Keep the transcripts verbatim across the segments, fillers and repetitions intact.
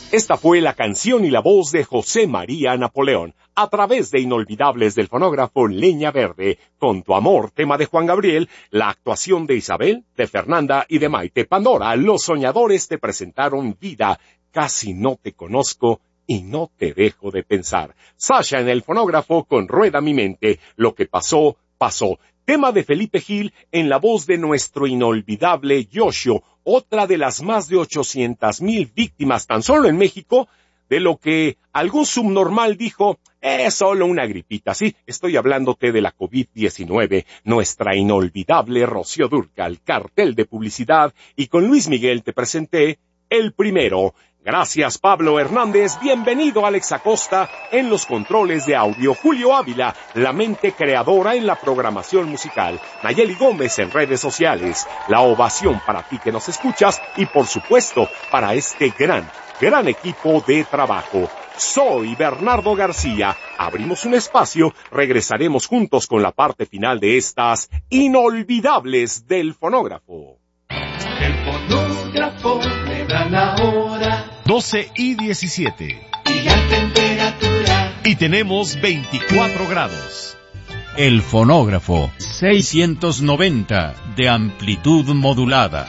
Esta fue la canción y la voz de José María Napoleón, a través de Inolvidables del fonógrafo Leña Verde, Con tu amor, tema de Juan Gabriel, la actuación de Isabel, de Fernanda y de Maite Pandora. Los soñadores te presentaron Vida, Casi no te conozco y no te dejo de pensar. Sasha en el fonógrafo con Rueda mi mente, Lo que pasó, pasó. Tema de Felipe Gil en la voz de nuestro inolvidable Yoshio, otra de las más de ochocientas mil víctimas tan solo en México, de lo que algún subnormal dijo, es solo una gripita. Sí, estoy hablándote de la COVID diecinueve, nuestra inolvidable Rocío Dúrcal, cartel de publicidad, y con Luis Miguel te presenté El Primero. Gracias, Pablo Hernández. Bienvenido, Alex Acosta, en los controles de audio. Julio Ávila, la mente creadora en la programación musical. Nayeli Gómez en redes sociales. La ovación para ti que nos escuchas y, por supuesto, para este gran, gran equipo de trabajo. Soy Bernardo García. Abrimos un espacio. Regresaremos juntos con la parte final de estas inolvidables del fonógrafo. El fonógrafo le dan ahora doce y diecisiete. Y la temperatura. Y tenemos veinticuatro grados. El fonógrafo seiscientos noventa de amplitud modulada.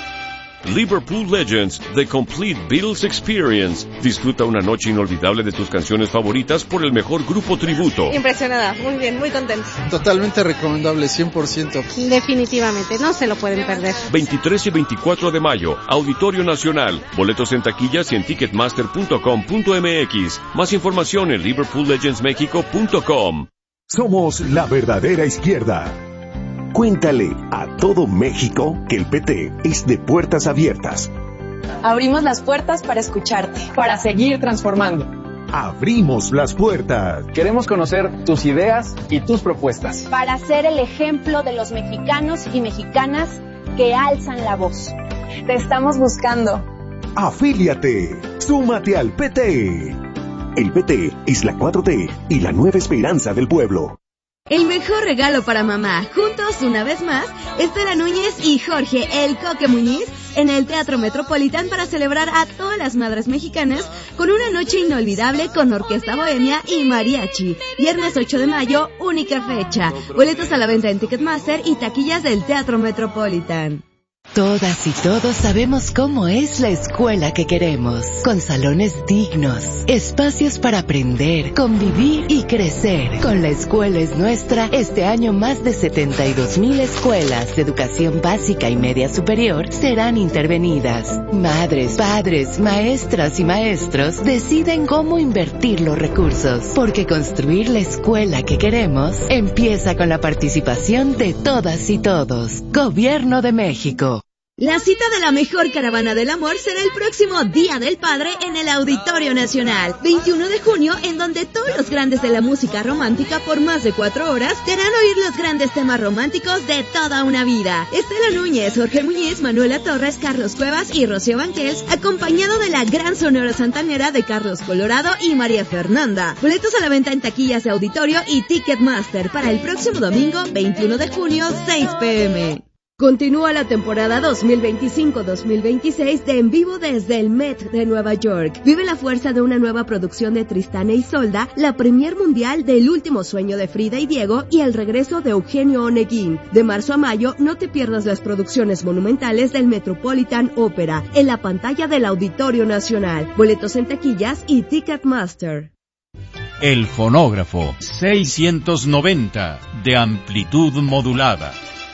Liverpool Legends, The Complete Beatles Experience. Disfruta una noche inolvidable de tus canciones favoritas por el mejor grupo tributo. Impresionada, muy bien, muy contenta. Totalmente recomendable, cien por ciento. Definitivamente, no se lo pueden perder. veintitrés y veinticuatro de mayo, Auditorio Nacional. Boletos en taquillas y en ticketmaster punto com punto m x. Más información en liverpool legends mexico punto com. Somos la verdadera izquierda. Cuéntale a todo México que el P T es de puertas abiertas. Abrimos las puertas para escucharte, para seguir transformando. Abrimos las puertas. Queremos conocer tus ideas y tus propuestas. Para ser el ejemplo de los mexicanos y mexicanas que alzan la voz. Te estamos buscando. Afíliate. Súmate al P T. El P T es la cuatro T y la nueva esperanza del pueblo. El mejor regalo para mamá, juntos una vez más, Estela Núñez y Jorge El Coque Muñiz en el Teatro Metropolitan para celebrar a todas las madres mexicanas con una noche inolvidable con orquesta bohemia y mariachi. Viernes ocho de mayo, única fecha. Boletos a la venta en Ticketmaster y taquillas del Teatro Metropolitan. Todas y todos sabemos cómo es la escuela que queremos, con salones dignos, espacios para aprender, convivir y crecer. Con La Escuela es Nuestra, este año más de setenta y dos mil escuelas de educación básica y media superior serán intervenidas. Madres, padres, maestras y maestros deciden cómo invertir los recursos, porque construir la escuela que queremos empieza con la participación de todas y todos. Gobierno de México. La cita de la mejor caravana del amor será el próximo Día del Padre en el Auditorio Nacional, veintiuno de junio, en donde todos los grandes de la música romántica por más de cuatro horas te harán oír los grandes temas románticos de toda una vida. Estela Núñez, Jorge Muñiz, Manuela Torres, Carlos Cuevas y Rocío Banquels, acompañado de la gran sonora santanera de Carlos Colorado y María Fernanda. Boletos a la venta en taquillas de Auditorio y Ticketmaster para el próximo domingo, veintiuno de junio, seis pe eme. Continúa la temporada dos mil veinticinco dos mil veintiséis de En Vivo desde el Met de Nueva York. Vive la fuerza de una nueva producción de Tristán e Isolda, la premier mundial del Último Sueño de Frida y Diego y el regreso de Eugenio Oneguín. De marzo a mayo, no te pierdas las producciones monumentales del Metropolitan Opera en la pantalla del Auditorio Nacional. Boletos en taquillas y Ticketmaster. El fonógrafo seiscientos noventa de amplitud modulada.